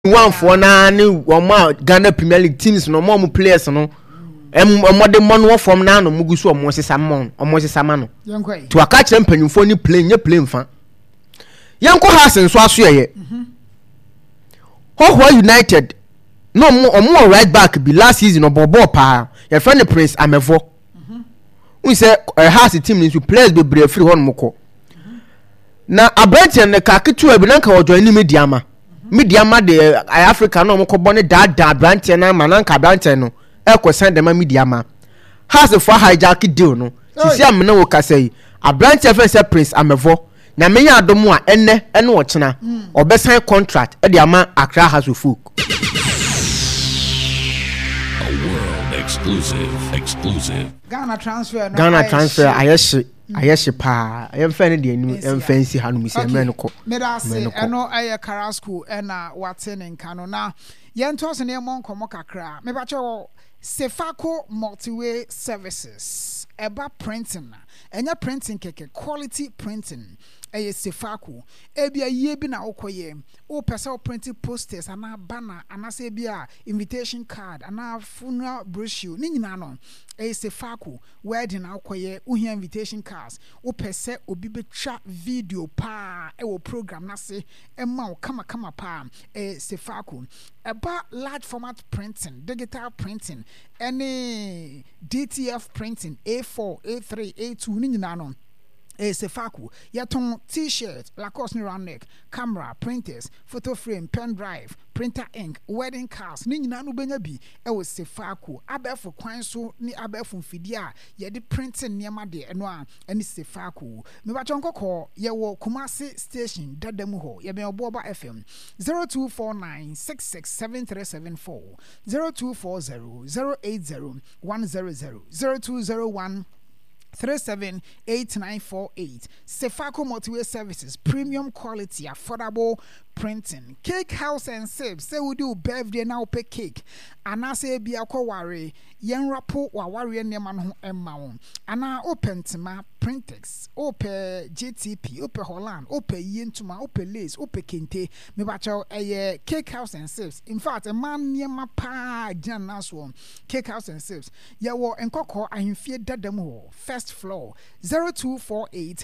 one for na ni wo Ghana Premier League teams no mo players no de money from na no mugu so omo sesa ma no to aka kire mpanyimfo ni play fa yanko has nso aso ye Hoho United no omo right back be last season obobo pa your friend Prince Amevo we say has team ni to players be brave free hon moko na Abrante ne ka ketu abi nanka wo join ni Mediama de Africa no moko bone da Abrante na ma nanka Abrante no send them Mediama has for hijack deal no sisi amena wo ka say Abrante fe say Prince Amevo na menya adomu a ene wo chena obesan contract e de ama Accra House of Folk. Exclusive. Ghana transfer ayeshi pa yemfa ne de enu emfansi hanu misi emre ko me da say eno aye Carrasco ena wate ne nka no na yento se ne mon komo kakra me ba che Sefako Multiway Services eba printing enya printing keke quality printing eye Sefako ebia ye bi na okoye o pesa o printing posters ana banner ana se bia invitation card ana funeral brochure ni nyina no eye Sefako wedding na okoye uhia invitation cards o pesa obi betwa video pa e wo program na se ema o kama pa Sefako eba large format printing digital printing any DTF printing A4 A3 A2 ni nyina no Sefako yaton t-shirt Lacoste ni round neck camera printers photo frame pen drive printer ink wedding cards ni nyina no benya bi Sefako abefo kwan so ni abefo mfidi a ye de printing niam de eno a ani Sefako me ba chonkoko ye wo Kumasi station dadam ho ye be oboba FM 0249667374 0240 080 0201 378948 Sefako Multiway Services premium quality affordable printing cake house and sip say we do birthday now pay cake ana say bia kwa ware yen rapo wa ware nema no emma won ana open tima printex open GTP open Holland open yentuma open lace open kente me ba chaw cake house and sips in fact a man nema pa jan naso cake house and sips ya wo enkoko ahemfie dadam ho first floor 0248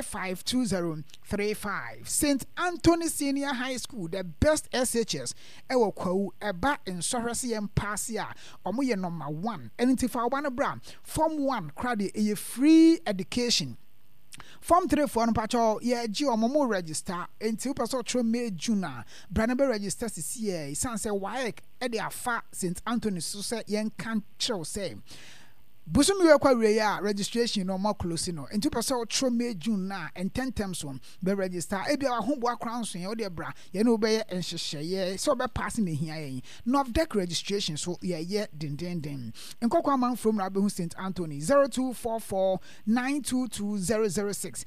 352035 St. Anthony Senior High School, the best SHS ewo kwawu eba insurance yem pass ya omo ye number 1 anything for one bra form 1 crowd a free education Form 3 for pacho ye ji omo register until person tro May June Branabe register this year sanse WAEC e de afa St. Anthony so say yen kan show say Busumi we kwa ya registration no more close no enti person tro May June na and 10 terms on be register e bia ahombo akran so ye de bra ye no be ye enhehye ye so be pass me hia ye Novdec registration so ye den enkokwa man from Rabehu St. Anthony 0244 922006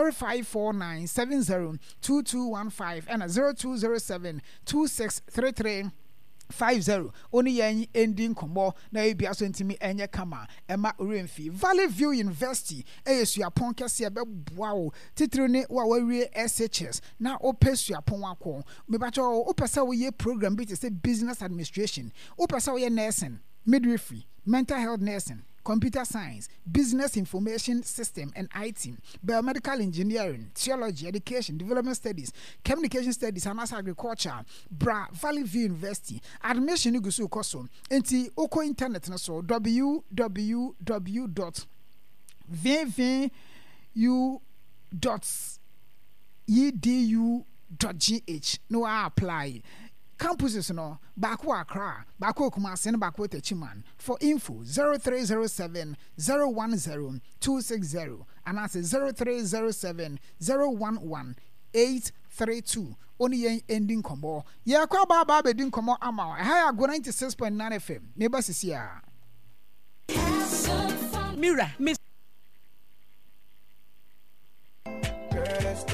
0549702215 and 0207 263350 only yen ending combo na ebia so ntimi enye kama ema oremfi Valley View University eyesu apon kese be boawo titiri ne wa wawie SHS na opesu apon akọ mebacho opesa wo ye program bi te say business administration opesa wo ye nursing midwifery mental health nursing computer science, business information system and IT, biomedical engineering, theology, education, development studies, communication studies, and agriculture, Valley View University. Admission you go so koso. Enti oko internet na so www.vvu.edu.gh. No apply. Campuses no Baku Accra, Baku Kumasi, and Baku Techiman. For info 0307 010 260 and that's 0307 011 832. Only yen ending combo. Ya kwa baba bedin combo ama. Haya go 96.9 FM. Neighbors is here. Mira, Miss.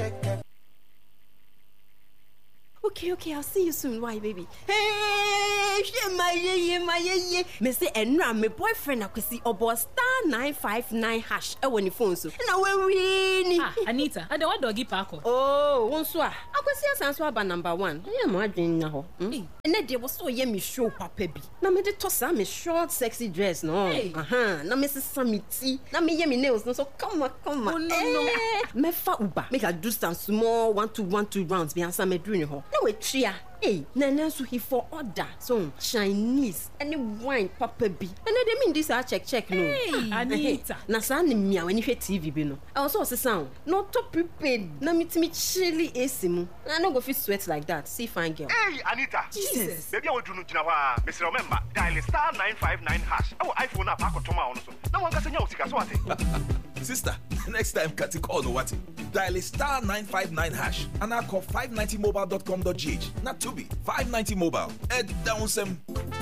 Okay, I'll see you soon. Why, baby? Hey! my me say enra me boyfriend akwesi obo star 959 hash e woni phone so na we ni Anita ade what doggy park oh wonso a akwesi asanso aba number 1 ye ma adwen nya ho ene de wo so ye me show papa bi na me de tosa me short sexy dress no na me sesa me ti na me ye me nails no so come on me fa uba make I do some small 1-2 rounds be answer me do ni ho na we tria nana so he for order so Chinese any wine papa bi and they mean this I check no Anita na sa ni mia when hwe TV bi no also sound no to prepared na mitimi chili esimu na no go fit sweat like that see fine girl Anita Jesus baby I do no gina wa Mr. Remember dial star 959 hash our iPhone na pa ko toma on so na wan ka senya osika so ate sister next time cut call no what dial star 959 hash and I call 590mobile.com.gh not to be 590 mobile down some.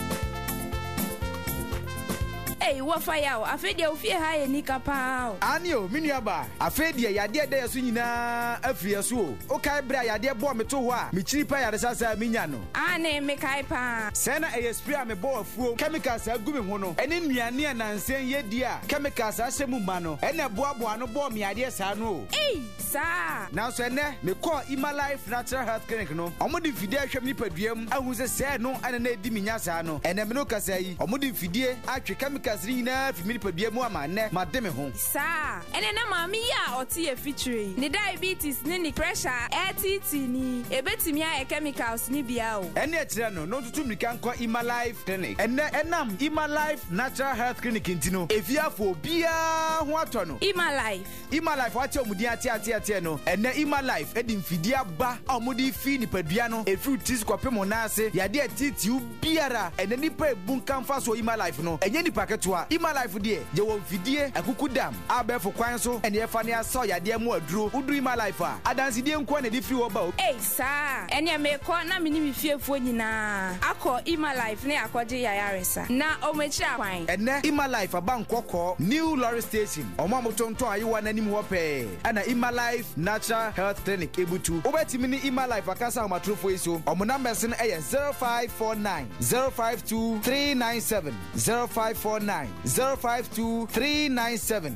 Hey, what fire? I feel you feel high and nika pow. Anio, miniaba. I feel the idea there soon a free so. Okay, bra, ya dear boy me to wa. Me cheaper ya sasa minyano. Ane me kaipa. Sena a spray me boy fuel chemicals are gumi hono. And in Miania and saying ye dear chemicals are semumano. And a boa no bomb me idea sano. Hey, sir. Now sene me call Ima Life Natural Health Clinic no. Omudi fidie shemi pediem. I was a say no and a diminyasa no. And a menoka say omudi fidie actually chemicals Rina for me pediem mo amane mademe ho. Sir. And then mama ya oti e featuring. Ni diabetes ni pressure ATT ni ebetimi ya chemicals ni bia o. Ene etre no tutu mi kan ko Ima Life Clinic. Enam Ima Life Natural Health Clinic intino. Efiafo bia ho atono. Ima Life wati omudi ati no. Ene Ima Life edim fidia ba omudi fi ni pedua no. Efru tis kwapem onase ya de atiti biara ene nipa ebunkan fa so Ima Life no. Enye ni paketwa Ima Life de je won fidie akukudam abefo kwan so ene efa ne aso ya de mu aduro udu Ima Life a adansi de nko na de fi wo ba o. Sir. Ene me ko na me ni mi fiefo nyina. Akọ Ima Life ne akọje yayaresa. Na omechi akwan. Ene Ima Life abankoko New Lorry Station. Omamotonto ayewa na nim ho pe. Ana Ima Life Natural Health Clinic ebutu. Obetimi ni Ima Life akasa omatrofo iso. Omo numbers no eye 0549 052 397 0549 052 397.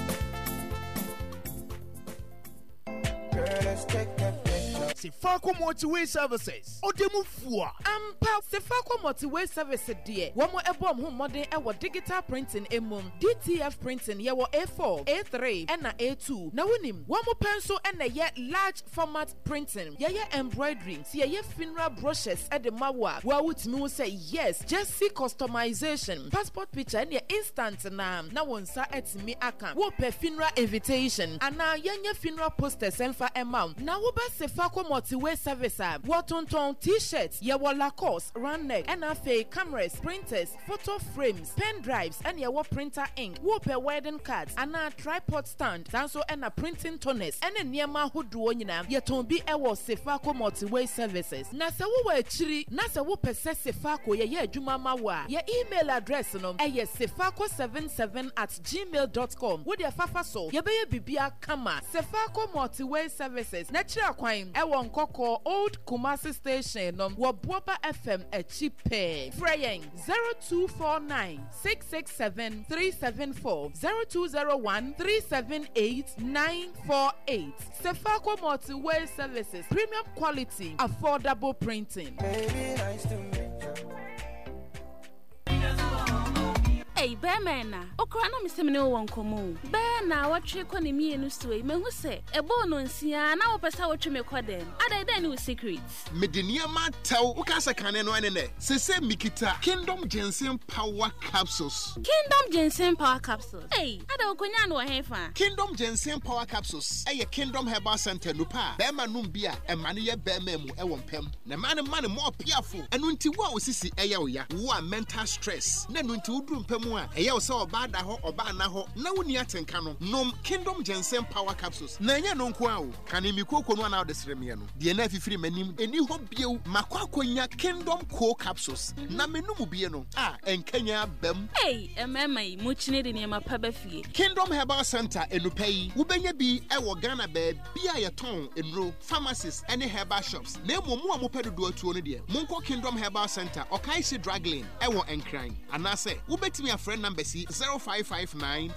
Sefako Motorway Services. Odemufua. Ampa Sefako Motorway Services die. Womo ebom ho modern ewo digital printing emum. DTF printing ye wo A4, A3 and A2. Na wonim, womo pencil and ye large format printing. Ye embroidery. See ye funeral brochures at the mawa. Wa wutimi wo say yes, just see customization. Passport picture and ye instant na wonsa etimi aka. Wo pe funeral invitation. Ana ye funeral posters enfa amount. Na wo ba Sefako Motorway Service Watonton t-shirts, yawa Lacoste, round neck, and afe cameras, printers, photo frames, pen drives, and yawa printer ink, whoop wedding cards, and a tripod stand, danso and a printing toners, and a niama huduonyina, yatombi ewo Sefako Motorway Services. Nasa wo chiri, nasa wo pese Sefako ye jumama wa, ye email address no, sefako77@gmail.com. With your fafa so, ye be bibia kama, Sefako Motorway Services, natural crime, ewo Nkoko Old Kumasi Station Wabuaba FM Echipe Freying 0249 667 374 0201 378 948 Sefako Motorway Services Premium Quality Affordable Printing. Baby, nice to meet you. Hey, Bearmana, Okrana Missemino won't come. Bear now, what trick on me and Ustway, men who say, a bone on Sia, now a person what you make for them. Are they with secrets? Medenia Matau, Ukasa Canon, Sese Mikita, Kingdom Ginseng Power Capsules. Kingdom Ginseng Power Capsules. Hey, I don't know what Kingdom Ginseng Power Capsules. A Kingdom Herbal Center Lupa, Bearman Numbia, and Mania Bearmemu, Ewon Pem. The man more piaful, and until what was Sissy Ayoya, one mental stress. Then until Udrum Pem. Eya so bad da ho oba na ho na woni atenka no nom Kingdom Ginseng Power Capsules na nya no nko a o kanemi koko no na odesreme no de na afifiri manim eni ho biew makwakonya Kingdom Co Capsules na menum bie no enkanya bam emema mu chine de niema pa ba fie Kingdom Herbal Center enupai wobenya bi ewo Ghana ba bia ye ton enro pharmacies any herbal shops na emomu amopedo do atuo no de monko Kingdom Herbal Center Okaisi Drug Lane ewo Enkran anase wobetimi a friend number C 0559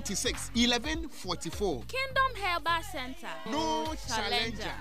76 11 44 Kingdom Herbal Center no challenger.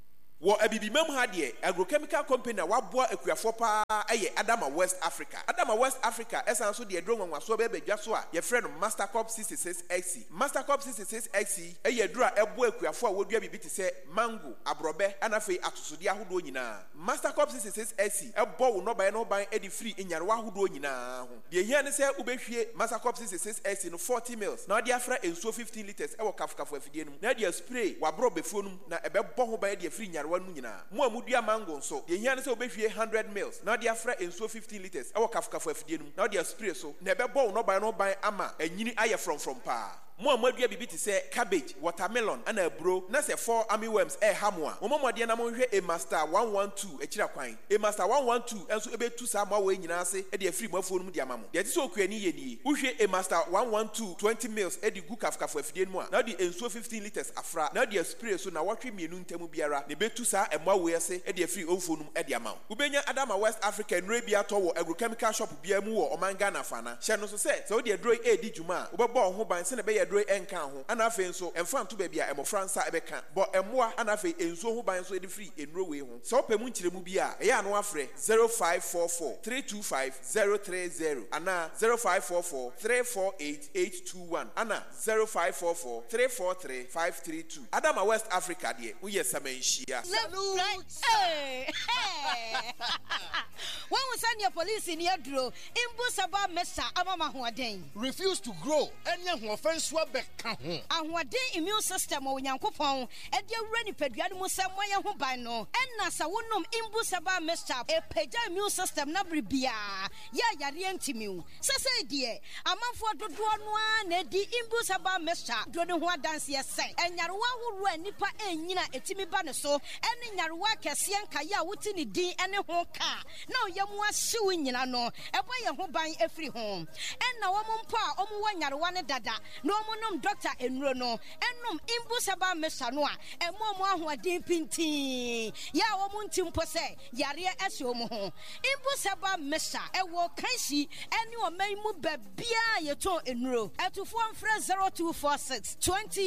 Wo abibi mem ha de agrochemical company na waboa akuafo pa eye Adama West Africa. Adama West Africa esan so de edro nwanwaso be badwa so a ye frɛ no Mastercorp 66XC. Mastercorp 66XC eye edro a ebo akuafo a wodua bibi te sɛ mango, abrobe, anafei atosode ahodo nyina. Mastercorp 66XC ebo wo no ban no ban edi free enyarewa ahodo nyina ho. De hia ne sɛ ubehwie Mastercorp 66XC no 40 mils. Na de afra ensuo 15 liters ewo kafkafo afidie no. Na de spray wabro befuo no na ebebɔ ho ban de free nyare mo amudua mango so de hia ne se obehwie 100 mils na de afra enso 15 liters ewo kafkafo afidie no na de spray so na ebebɔ no ban ama anyini aye from pa mo amadua bibi te sɛ cabbage, watermelon, ana aburo na sɛ 4 army worms hamwa mo mamode na mo hwɛ a master 112 akira kwan a master 112 enso ebetu sa ma we nyina ase e de afiri mo afuo no de amamo de te sɛ okuani ye ni wo hwɛ a master 112 20 mils e de gu kafkafo afidie no a na de enso 15 liters afra na de spray so na wɔtwe mienu ntamu biara ne betu sa ema we ase e de afiri omfo no de amamo ubenya Adama West Africa nre bia to wo agrochemical shop bia mu wo omanga na fana hye no so sɛ wo de droi edi dwuma wo bɛbɔ ho ban se na bɛyɛ droi enka ho ana afei nso emfa nto baabi a emofra nsa ebeka bo emoa ana afei enso ho ban so edi free enro we ho sɛ opɛ mu nkyeremu bi a ɛyɛ ano afrɛ 0544 325 030 ana 0544 348 821 ana 0544 343 532 Adama West Africa de wo yɛ samanhia when we send your police in your draw imbusaba mesa amama hoden refuse to grow any offense wa beka ho ahoden immune system o nyankopon e de awura ni padua no musam moye ho ban no enna sa wonom imbusaba mesa e pagya immune system na bribia ya yare antimiu sese de amanfo dodo no a na di imbusaba mesa do ne ho adanse yese enyarewa horo anipa enyina etimi ba ne so ene nyarewa kese nkaye a wuti ni din ene ho ka na oyemu ahyew nyina no ebo ye ho ban efiri ho enna wo mpo a omu wanyarewa ne dada no omunum doctor enuro no enum imbusaba mesa no a emo ahoden pintin ya wo munti mpo se yare ahye omu ho imbusaba mesa ewo kanshi ene o man mu babia yeto enuro etufo mfre 0246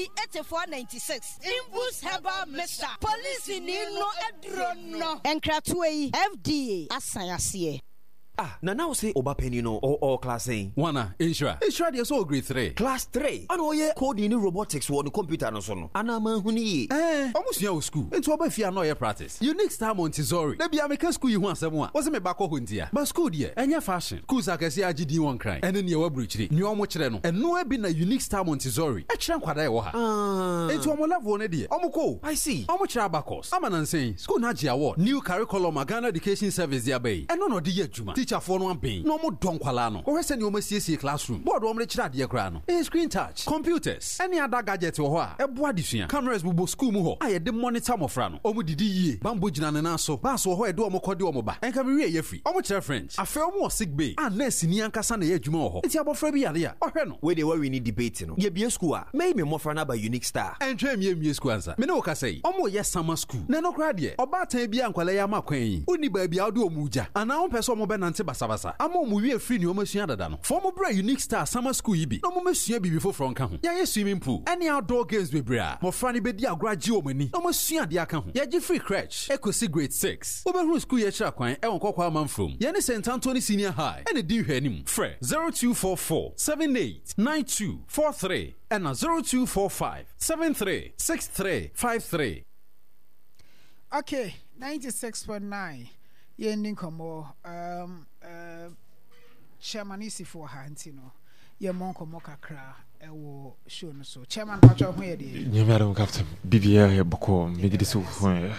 208496 imbusaba mesa police ni no edro no enkratwe FDA asayase na now say oba penny no or class A. Wana, Insura dey so grade 3. Class 3. Ano ye coding in robotics wo no computer no so no. Ana man huni almost your school. Into oba fia no ye practice. Unique Star Montessori. Dey be American school you hu asem a. Was me back ho ntia. But school there, enya fashion. School akase agidi won cry. Ene ne wa bruchiri. Ni omo kire no. Eno e bi na Unique Star Montessori. E kire nkwada e wo ha. Into omo level ne de. Omo ko. I see. Omo kire abakos. Ama na nsen. School na gi award. New curriculum Ghana Education Service there bay. Eno no de ye adwuma. Teacher for no amben. No mo don kwala no. Wo hwese ne omo siesie classroom. Board wo mo kire ade kra no. Screen touch, computers. Any other gadget wo ho a. E boa desua. Cameras bubo school mu ho. Aye de monitor mofra no. Omo didi yie. Bambo gina ne na so. Baas wo ho e de omo kode omo ba. Enka me wie ye free. Omo kire French. Afa omo sick bay. Nurse ni ankasa na ye adwuma wo ho. Enti abofra bi yare a. Ohwe no. We dey we need debate no. Ye bia school a. May me mofra na ba Unique Star. Entwe me school ansa. Me ne wo ka say. Omo ye summer school. Na no kra de. Oba tan bia ankwala ya makwan yi. Oni ba bia wo de omo uja. Ana wo pese omo be nante basabasa. Ama omo wie free ni omo sua dada no. For omo bra Unique Star summer school yi bi. No omo mesua bibi foforo nka ho. Ya ye swimming pool. Any outdoor games be bra. Mofra ni be di agraji omani. Omo sua de aka ho. Ya gi free crèche. Ekosi grade 6. Obehu school ye kira kwan e won kokwa manfrom. Ye ne St Anthony Senior High. Ene di hwanim. Frɛ 0244 789243 and 0245 736353. Okay, 96.9. Ye ending komo chairman isi for hantino. Ye monko kakra ewo show no so. Chairman pacho ho ye de. Nyamara captain BBA ye boko me so fine.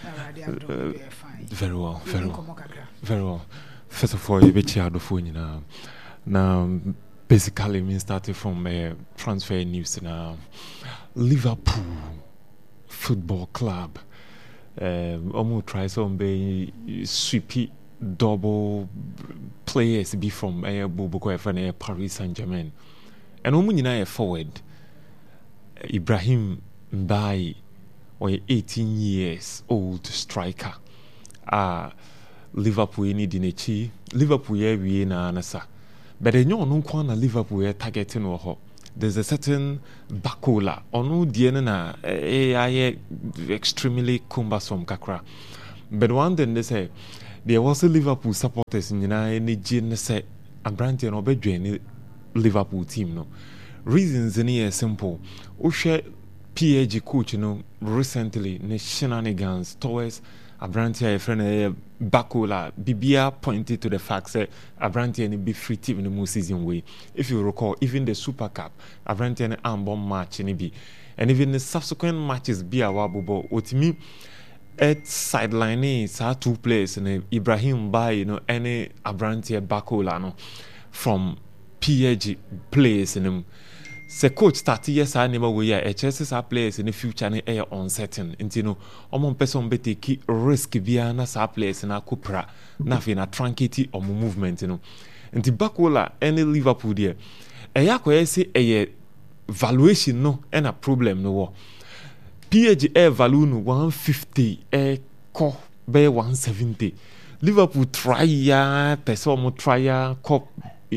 Very well, very well. Very well. First of all, you be chair do phone na basically me started from transfer news now. Liverpool Football Club. Almost try some be sweepy double players be from Boboko from Paris Saint-Germain. And almost forward Ibrahim Mbaye, or 18 years old striker. Liverpool ni dinechi. Liverpool we na anasa. But they know no kwana Liverpool targeting ho. There's a certain Bakola onu diene na extremely cumbersome kakra. But one thing they say there was a Liverpool supporters in any gene say Abranti and obedient Liverpool team no. Reasons in here simple. Ushe PAG coach recently ne shenanigans towards Abranti a friend Bakola Bibia pointed to the fact that Abranti and be free team in the most season way. If you recall, even the Super Cup, Abranti and Ambon match in be, and even the subsequent matches be a wabubo. What me at sideline is 2 players and Ibrahim Mbaye any Abranti Bakola no from PAG players in him. Se coach 30 years I never we are Chelsea players in the future and air uncertain. And you know, on person be take risk via na sa players na kupra na fi na trankity or movement you know. And the Bakola any Liverpool there. Eya say a valuation no and a problem no. PAG air value no 150 co be 170. Liverpool try ya person mo try ya cop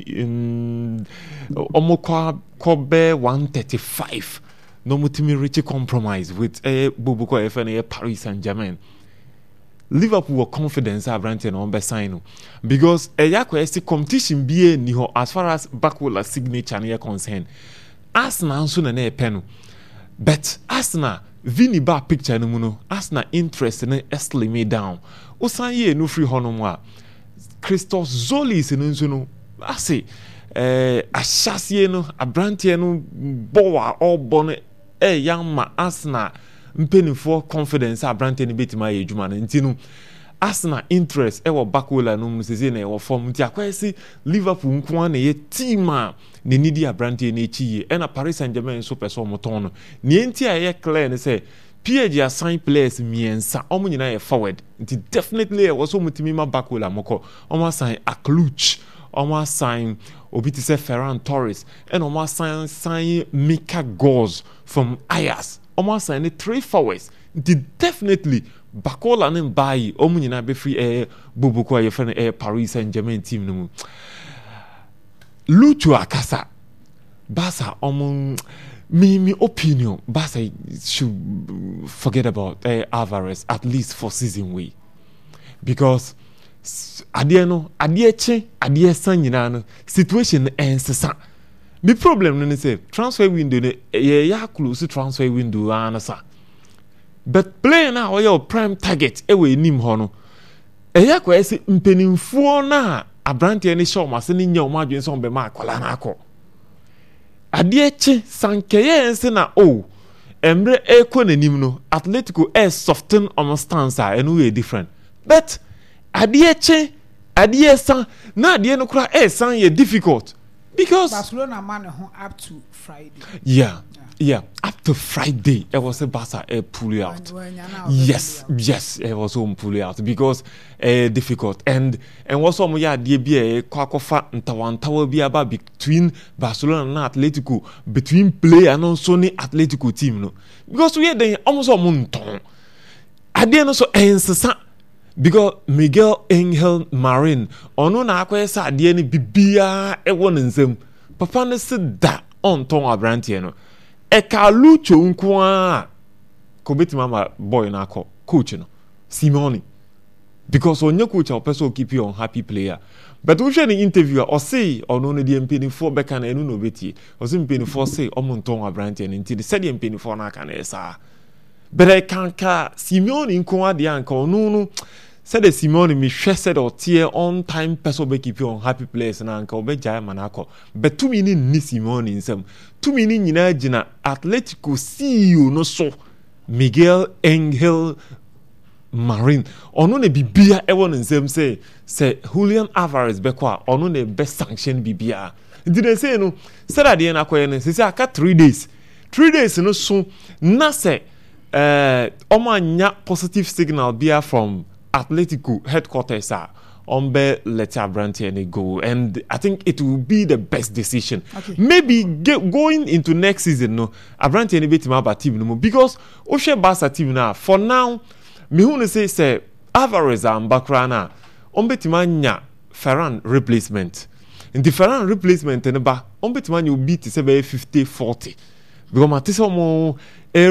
Kobe 135. No mutimi reach compromise with Boboko FN Paris Saint-Germain. Liverpool were confidence Abranti on be sign because a competition be ni ho as far as Bakola signature is concerned. Arsenal so na pen. But Arsenal Vini ba picture no muno. Arsenal interest in Esli me down. Osan ye no free honomwa. Christos Zolis no I say, Ashasiye no, Abranti no, Boa, all bonnet, young ma Arsenal, penny for confidence, Abranti ni beti ma ejuma ntinu. Arsenal interest, ewa Bakola no musizine, ewa form, nti Liverpool nkwane ye team ni nidi Abranti ni chiye, ena Paris Saint-Germain so peso motono. Ni enti ye clear ne say, PAG assign players miensa, omu nyina ye forward. Nti definitely waso mutimi ma Bakola moko, omu assign Akluch. Almost sign Obitise Ferran Torres and almost sign Mika Gauze from Ajax. Almost sign 3 forwards. Definitely Bakola and Mbaye Omunina be free Boboko your friend Paris Saint-Germain team no. Lucho Akasa Basa me opinion Basa should forget about Alvarez at least for season way. Because adie san nyina no situation ensesa me problem no say transfer window ne ya close transfer window anasa but play na oya prime target we nim ho no eya kwa ese mpenimfuo na Abranti ne show ma se ne nya o ma adwen so be ma akola na akọ adie che sankeye ense na emre eko nanim no Atletico soften on stance and we different but adie san na adie no kura san ye difficult because Barcelona man up to Friday. Yeah, up to Friday it was a Barca pull out. Yes, it was pull out because difficult and what's some ya die be kwakofa ntawantawa bi aba between Barcelona and Atletico between play and also ni Atletico team no because we dey almost monton adie no so ensesa because Miguel Angel Marin ono na akwesa ade ni bibia ewo nsem papa ne se da onton Abranti no e ka Lucho nko a ko betima ma boy na akọ coach no Simone because onye coach a person keep you unhappy player but we share the interview or say ono ne die mpeni for beka na enu no betie o se mpeni for say omonton Abranti no nti se die mpeni for na aka na esa but I can't Simone nko ade anka ono no said the Simone me said or tear on time person be keep you on happy place na anka obeja manako but 2 minutes ni Simone insem 2 minutes nyina gina Atletico CEO no so Miguel Angel Marin ono ne bibia e won nsem say Julian Alvarez be kwa ono ne best sanction bibia Didn't say no. Said at the end of the say I got 3 days. 3 days no so na say nya positive signal be from Atletico headquarters Ombe let Abranti and go, and I think it will be the best decision. Okay. Maybe going into next season, no Abranti and bit my team no because Oshe Barca team now. For now, me who say Alvarez and Bakrana Ombe timanya Ferran replacement. In the Ferran replacement and ba Ombe timanya will beat 50-40 because Matisomo a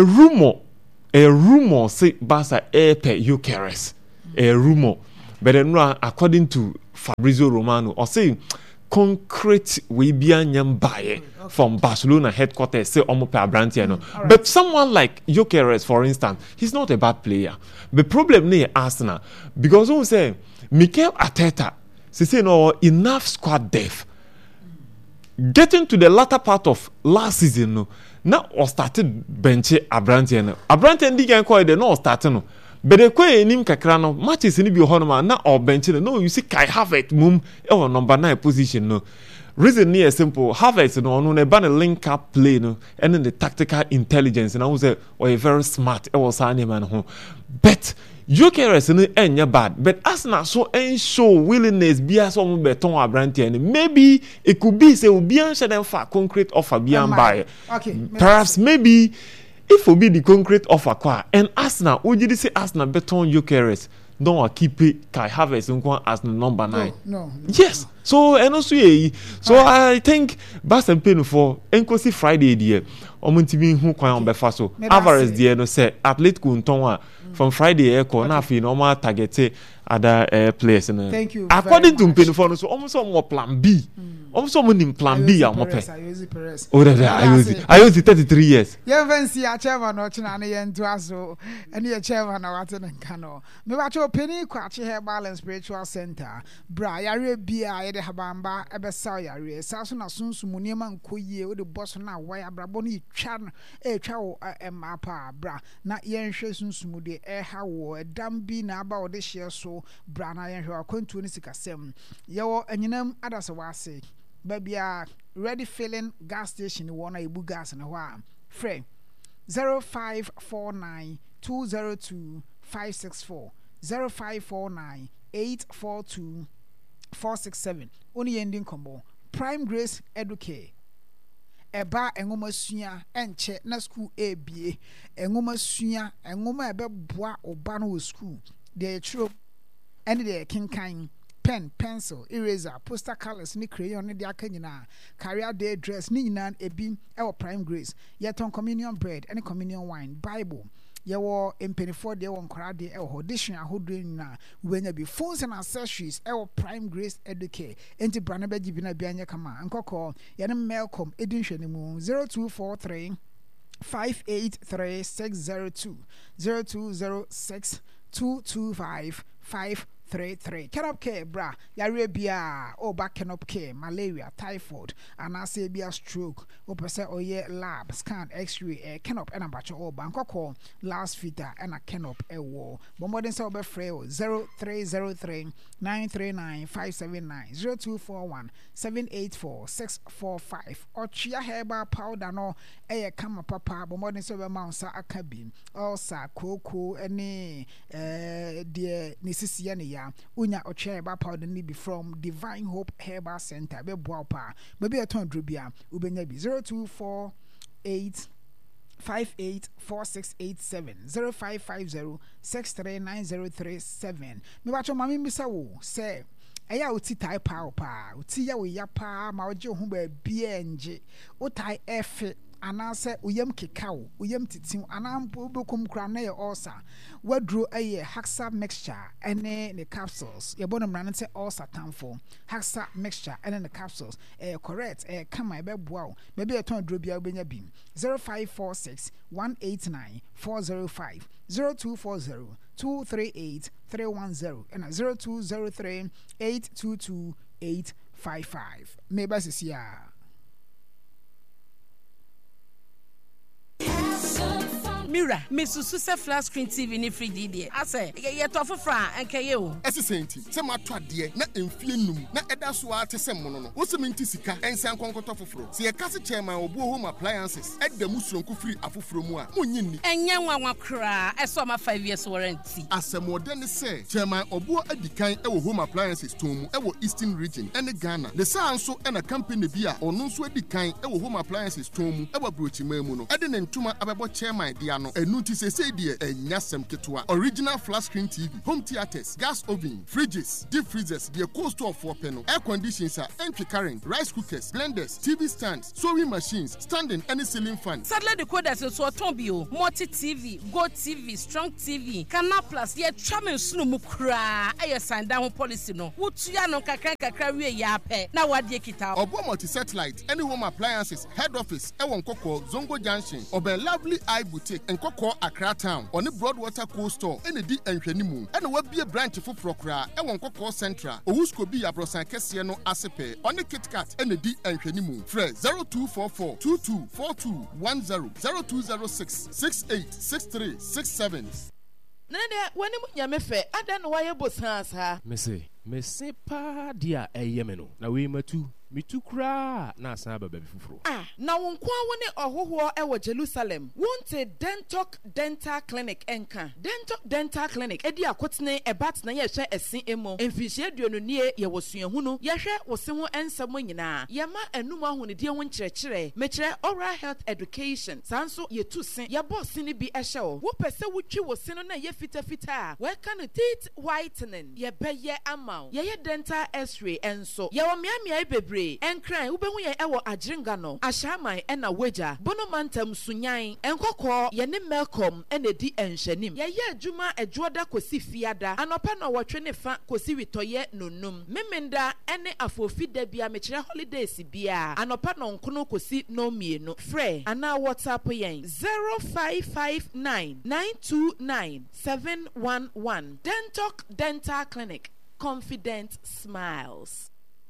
rumor say Barca pe Eucharist a rumor. But then, according to Fabrizio Romano, or saying concrete we be buy from Barcelona headquarters, say Omope Abrantiano. But someone like Gyökeres, for instance, he's not a bad player. The problem near Arsenal because we say Mikel Arteta, say no enough squad depth. Getting to the latter part of last season, no, now or started bench Abrantiano. Abrantiano didn't call it no starting no. But the quay nim kakrano matches in the honoma na or bench no you see Kai Havertz mum or number 9 position no reason near simple Havertz no ne ban a link up play no and then the tactical intelligence and I was a very smart it was man home but Gyökeres no enya bad but Arsenal so show willingness be as on beton Abranti and maybe it could be say be answer them for concrete offer beyond buy perhaps maybe if we be the concrete offer qua and Arsenal, would you say Arsenal beton Gyökeres? Don't keep it Kai Havertz as the number 9. No. Yes. So and also I think Barca paying for Enkosi Friday there. Omuntibi who kwa on befaso. Alvarez there no say Atletico Ntonwa from Friday echo na fi normal target other players. Thank you. According to Mpeni for so almost more plan B. Almost in plan B am open. Oh, I use it 33 years. Yeah, fancy a chairman or China and Tuaso, and your chairman or Watten and Cano. Me watch your penny quachi hair balance spiritual center. Bra, Yare Bia, the Habamba, Ebesaya, Sasuna Suns Muniman Kuye with the boss now, why Abraboni Chan, a chow and mapa, bra, not yen shasun smoothie, a how a damn bean about this year so, Brana and her contunisika sem. Yo, and you know, others are say. Baby, ready filling gas station. Wanna ibu gas and a while. Frame 0549 202 564 0549 842 467. Only ending combo. Prime Grace Educate. Eba engoma suya enche na school ABA. Engoma suya engoma ebe boa obano school. They true and they kinkain. Pen, pencil, eraser, poster colors, ni crayon, ni diaka nyina, career day dress, ni nyina ebi, ewo Prime Grace, yet on communion bread, any communion wine, Bible, yawo M24 de won kwara de ewo dictionary ahodo nyina, wenya bi phones and accessories, ewo Prime Grace Educate, enti brana be gibina bi anya kama, nkoko, yana Melcom, edin hwene mu, 0243 583 602 0206 225 533. Canop care, bra. Yarabia, or back canop care, malaria, typhoid, and I say be a stroke, or per se or ye lab, scan, x-ray, canop, and a batch or Bangkok call, last fitter, and a canop a wall. Bombarding sober frail 0303 939 579 0241 784 645 or chia herba powder no a kama papa, bombarding sober mounsa a cabin, also cocoa, any dear Nisisiani. Unya oche ba powder ni be from Divine Hope Herbal Center be boapa maybe a ton drubia ubenya bi 0248 584687 0550 639037 me ba cho mami mbisa wo say eya oti tai pa pa oti ya wo ya pa ma oje ho ba bia nje o tai efe anase uyem kekao uyem titin anampo bekom kra na ye ulcer wadro aye haxa mixture ene the capsules ye bonum ran say ulcer tamfo haxa mixture ene the capsules correct kama be boa maybe a ton dro bia obenya bim 0546 189 405 0240 238 310 and 0203 822 855 maybe sisia. Mira, Misusu se flat screen TV ni free die. Ase, ye to fofra enke ye o. Ese senti, se ma to ade na emfie num na eda so a te se mono no. Wo se minti sika ensan konkoto foforo. Se ye kase chairman obu home appliances eda musronko free afoforo mu a monyi ni. Enye nwanwa kra, eso ma 5 years warranty. Asemode ne se chairman obu adikan e wo home appliances tomu e wo Eastern region ene Ghana. The sanso e na company bi a ono nso adikan e wo home appliances tomu e wo brochima mu no. Ede ne ntuma abebo chairman dia no. Enu ti se die enya sem ketoa. Original flat screen TV, home theaters, gas oven, fridges, deep freezers, the cost of 4 panel, air conditioners, entry current, rice cookers, blenders, TV stands, sewing machines, standing any ceiling fan. Sadly the coders so tombio, multi TV, Go TV, Strong TV, Canal Plus, ye chairman sunu mukra, aye sign down policy no. Wutuya no kakra we yape. Na wadie kita. Obo multi satellite, any home appliances, head office, Ewon Koko, Zongo Junction, Obe Lovely Eye Boutique, and Koko Accra Town, on the Broadwater Cold Store, and the D and Shenimu, and will be a branch for Frokra, Ewon Koko Central, Owusko be a Brosan Kesiano Asepe, on the Kit Kat, and the D and Shenimu. Fred 0244 224210 0206 686367. Nene, when you yamefe, I don't know why you both ha. Mese pa dia eyemeno. Na we matu. Mitu kra na asaba baby fufuro. Na wonkwa woni ohoho e wo Jerusalem. Wonte Dental Clinic enka. Dental Clinic edi akotene ebat na ye hwe esin emo. Emfihie duonu nie ye wosuahu no. Ye hwe wose ho ensam nyina. Ye ma enum ahonedie ho nkyerɛkyerɛ. Mekyrɛ oral health education. Sanso ye tu sen. Ye boss ni bi ehye wo. Wo pese wotwi wose no na ye fita. We kan teeth whitening. Ye beye ama. Ye dental x-ray enso. Ye wo miamia bebre. Enkran ubehu ye ewo Ajringa no Ashaman ena Weja Bono Mantam Sunyan Enkoko ye ne Melcom ene di enhyenim ye adwuma edwoda kosi fiada anopa na wotwe ne fa kosi witoye nonum memenda ene afofi da bia mekire holidays bia anopa na nkono kosi no mienu frɛ ana WhatsApp yen 0559 929 711 Dental Clinic, confident smiles.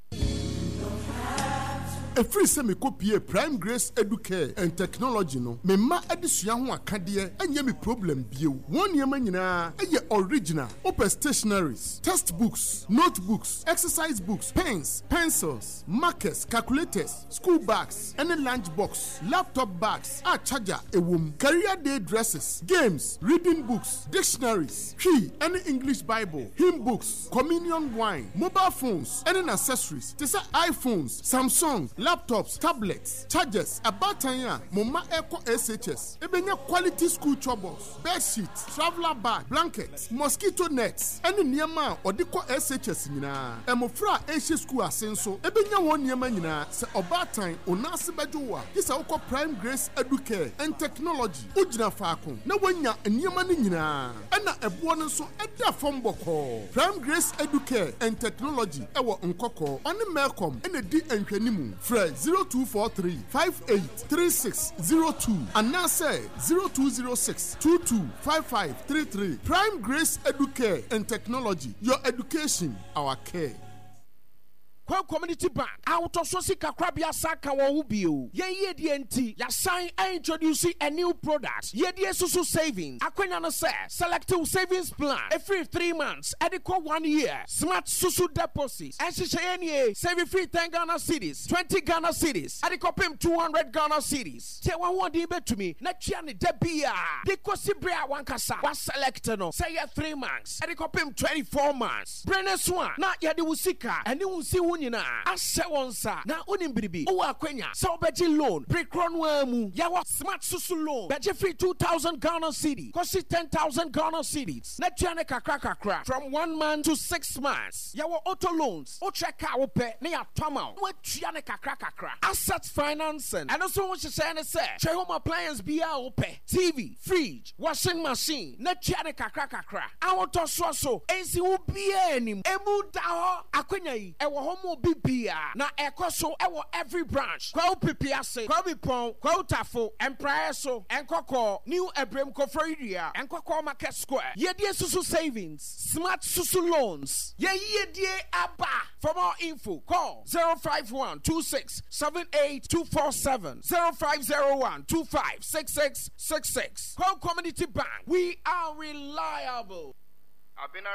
A free semi-copy Prime Grace Educare and Technology no. Me ma adisua ho akade enye me problem bio. One year nyina eye original. Open stationaries, textbooks, notebooks, exercise books, pens, pencils, markers, calculators, school bags, any lunch box, laptop bags, charger, career day dresses, games, reading books, dictionaries, key, any English Bible, hymn books, communion wine, mobile phones, any accessories. Tesa iPhones, Samsung, laptops, tablets, chargers, about time, Moma Echo SHS, Ebenya quality school troubles, bed sheets, traveler bag, blankets, mosquito nets, any Niama or Diko SHS Nina, Emofra Asia School Asenso, Ebenya one Niama Nina, se about time, Onasi Bajua, this Oko Prime Grace Educare and Technology, Ujina Fakun, no one ya and Niamani Nina, and a bonus so at the phone boko. Prime Grace Educare and Technology, Ewa Unkoko, on the Melcom, and the D and Kenimu. 0243 583602 and now say 0206 225533. Prime Grace Educare and Technology. Your education, our care. Kwa Community Bank out of Sosika Krabia Saka Wubio. Ye DNT, ya sign introducing a new product. Ye Susu Savings. Aquena say selective savings plan. Every 3 months, adequate 1 year. Smart Susu deposits. SHNA saving free 10 Ghana cedis, 20 Ghana cedis. Adequate 200 Ghana cedis. Te one dibe to me. Nachiani debia. Deko Sibria Wankasa. Was selected no. Say 3 months. Adequate 24 months. Brene Swan. Not yet the Usika. And you will see Ashe wonsa na onimbribi o akwenya so beji loan pre-cron mu yawa smart susu loan beji free 2,000 Ghana cedi kosi 10,000 Ghana cedis na tuane kakra from 1 month to 6 months yawa auto loans o check out pe na ya toma o tuane kakra asset financing and also what you say home appliance bia ope TV fridge washing machine na tuane kakra awon to so ensi wo bia enim emu da ho akwenya yi e wo mo bibia na ekoso ewo every branch kwa pipiase kwa bipon kwa utafo empire so enkoko new ebrem kofroidia enkoko market square yedie susu savings smart susu loans yedie aba. For more info call 051267824 0501256666. Call Community Bank. We are reliable.